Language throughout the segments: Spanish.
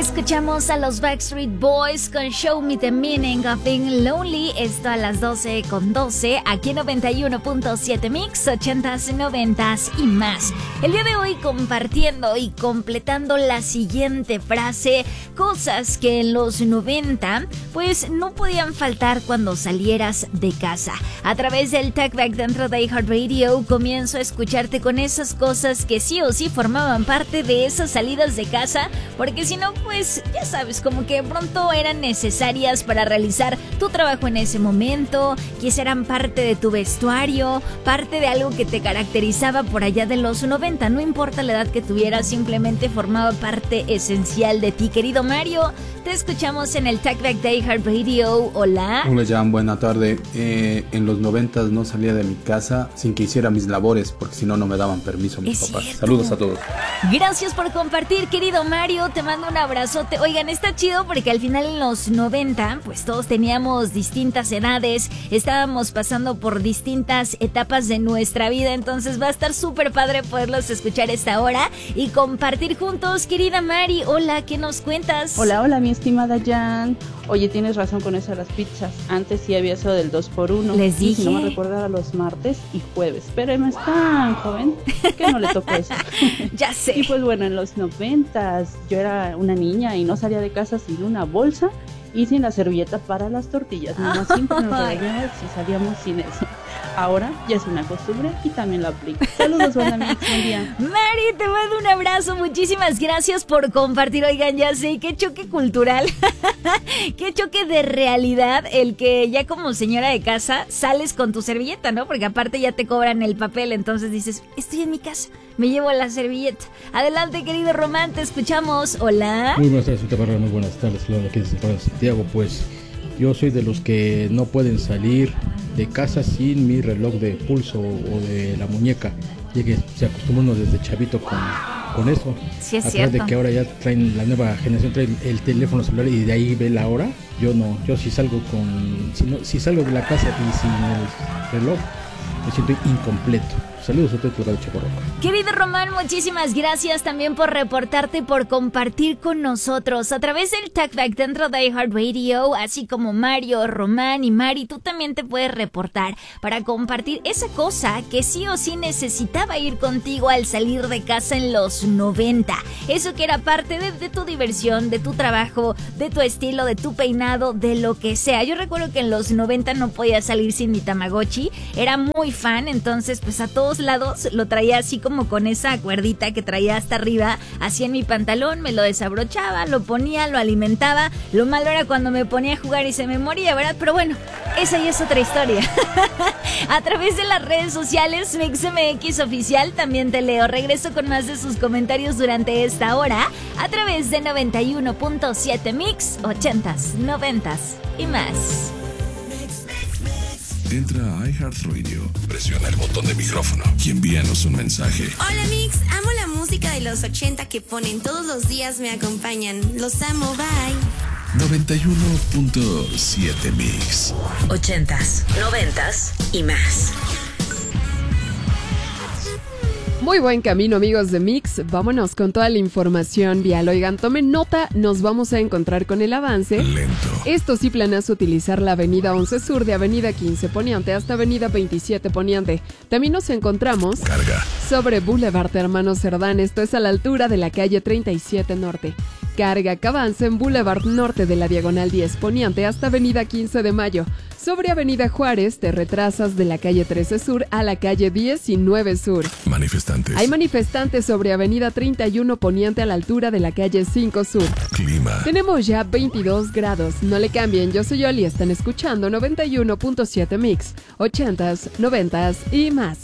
Escuchamos a los Backstreet Boys con Show Me the Meaning of Being Lonely. Esto a las 12:12 aquí en 91.7 Mix, 80s, 90s y más. El día de hoy compartiendo y completando la siguiente frase: cosas que en los 90 pues no podían faltar cuando salieras de casa. A través del Talkback dentro de iHeartRadio comienzo a escucharte con esas cosas que sí o sí formaban parte de esas salidas de casa, porque si no, pues ya sabes, como que pronto eran necesarias para realizar tu trabajo en ese momento, quizá eran parte de tu vestuario, parte de algo que te caracterizaba por allá de los 90, no importa la edad que tuvieras, simplemente formaba parte esencial de ti. Querido Mario, te escuchamos en el Talkback de iHeartRadio. Hola. Hola, Jan, buena tarde. En los 90 no salía de mi casa sin que hiciera mis labores, porque si no, no me daban permiso mis papás. Cierto. Saludos a todos. Gracias por compartir, querido Mario, te mando un abrazote. Oigan, está chido porque al final en los 90, pues todos teníamos distintas edades, estábamos pasando por distintas etapas de nuestra vida, entonces va a estar súper padre poderlos escuchar esta hora y compartir juntos. Querida Mari, hola, ¿qué nos cuentas? Hola, mi estimada Jan. Oye, tienes razón con eso de las pizzas. Antes sí había eso del 2x1. Les dije. Si no me recordaba, los martes y jueves. Pero no es tan joven que no le tocó eso. Ya sé. Y pues bueno, en los 90 yo era una niña y no salía de casa sin una bolsa y sin la servilleta para las tortillas. Mi mamá siempre nos regañaba si salíamos sin eso. Ahora ya es una costumbre y también la aplico. Saludos, buen día. Mari, te mando un abrazo, muchísimas gracias por compartir. Oigan, ya sé, qué choque cultural, qué choque de realidad el que ya como señora de casa sales con tu servilleta, ¿no? Porque aparte ya te cobran el papel, entonces dices, estoy en mi casa, me llevo la servilleta. Adelante, querido Román, te escuchamos. Hola. Muy buenas tardes, Barra, muy buenas tardes. Saludos aquí desde Santiago. Pues yo soy de los que no pueden salir de casa sin mi reloj de pulso o de la muñeca, ya que se acostumbra uno desde chavito con eso. Sí, es a cierto. de que ahora ya traen, la nueva generación trae el teléfono celular y de ahí ve la hora. Yo no, yo si salgo si salgo de la casa y sin el reloj, me siento incompleto. Saludos a ustedes, Local Chacorroco. Querido Román, muchísimas gracias también por reportarte, por compartir con nosotros a través del Talkback dentro de iHeartRadio, así como Mario, Román y Mari. Tú también te puedes reportar para compartir esa cosa que sí o sí necesitaba ir contigo al salir de casa en los 90. Eso que era parte de tu diversión, de tu trabajo, de tu estilo, de tu peinado, de lo que sea. Yo recuerdo que en los 90 no podía salir sin mi Tamagotchi. Era muy fan, entonces pues a todos lados lo traía así como con esa cuerdita que traía hasta arriba, así en mi pantalón, me lo desabrochaba, lo ponía, lo alimentaba. Lo malo era cuando me ponía a jugar y se me moría, ¿verdad? Pero bueno, esa ya es otra historia. A través de las redes sociales, MixMX Oficial, también te leo. Regreso con más de sus comentarios durante esta hora a través de 91.7 Mix, 80s, 90s y más. Entra a iHeartRadio, presiona el botón de micrófono y envíanos un mensaje. Hola Mix, amo la música de los 80 que ponen todos los días, me acompañan. Los amo, bye. 91.7 Mix. 80s, 90s y más. Muy buen camino, amigos de Mix. Vámonos con toda la información vial. Oigan, tomen nota, nos vamos a encontrar con el avance. Lento. Esto sí planeas utilizar la avenida 11 Sur de avenida 15 Poniente hasta avenida 27 Poniente. También nos encontramos Carga. sobre Boulevard Hermano Cerdán, esto es a la altura de la calle 37 Norte. Carga que avanza en Boulevard Norte de la Diagonal 10 Poniente hasta avenida 15 de Mayo. Sobre avenida Juárez te retrasas de la calle 13 Sur a la calle 19 Sur. Manifestantes. Hay manifestantes sobre avenida 31 Poniente a la altura de la calle 5 Sur. Clima. Tenemos ya 22 grados. No le cambien, yo soy Oli, están escuchando 91.7 Mix, 80s, 90s y más.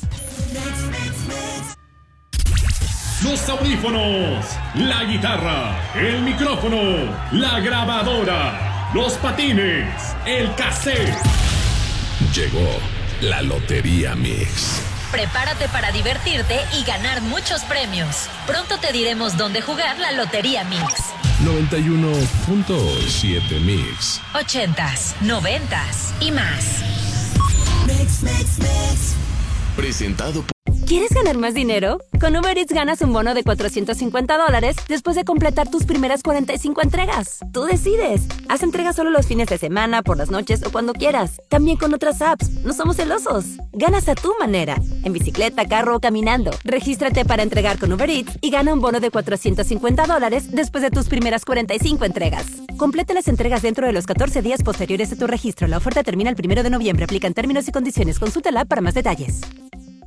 Los audífonos, la guitarra, el micrófono, la grabadora, los patines, el cassette. Llegó la Lotería Mix. Prepárate para divertirte y ganar muchos premios. Pronto te diremos dónde jugar la Lotería Mix. 91.7 Mix. 80s, 90s y más. Presentado por... ¿Quieres ganar más dinero? Con Uber Eats ganas un bono de $450 después de completar tus primeras 45 entregas. Tú decides. Haz entregas solo los fines de semana, por las noches o cuando quieras. También con otras apps. No somos celosos. Ganas a tu manera. En bicicleta, carro o caminando. Regístrate para entregar con Uber Eats y gana un bono de $450 después de tus primeras 45 entregas. Completa las entregas dentro de los 14 días posteriores a tu registro. La oferta termina el 1 de noviembre. Aplican términos y condiciones. Consulta la app para más detalles.